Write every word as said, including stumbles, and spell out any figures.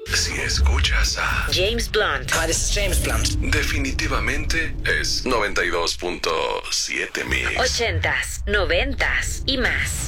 Si escuchas a James Blunt. Hi, this is James Blunt. definitivamente es noventa y dos punto siete Mix. Ochentas, noventas y más.